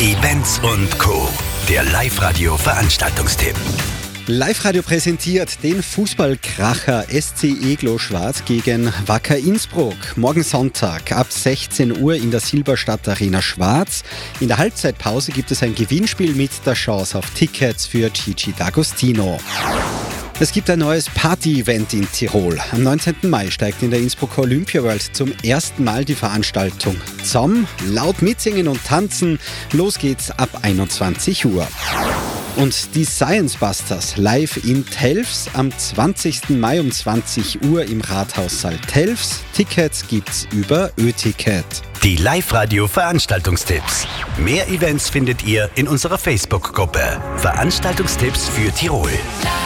Events und Co. Der Live-Radio-Veranstaltungstipp. Live-Radio präsentiert den Fußballkracher SC Eglo Schwarz gegen Wacker Innsbruck. Morgen Sonntag ab 16 Uhr in der Silberstadt Arena Schwarz. In der Halbzeitpause gibt es ein Gewinnspiel mit der Chance auf Tickets für Gigi D'Agostino. Es gibt ein neues Party-Event in Tirol. Am 19. Mai steigt in der Innsbrucker Olympia World zum ersten Mal die Veranstaltung ZOM. Laut mitsingen und tanzen. Los geht's ab 21 Uhr. Und die Science Busters live in Telfs am 20. Mai um 20 Uhr im Rathaussaal Telfs. Tickets gibt's über Ö-Ticket. Die Live-Radio-Veranstaltungstipps. Mehr Events findet ihr in unserer Facebook-Gruppe. Veranstaltungstipps für Tirol.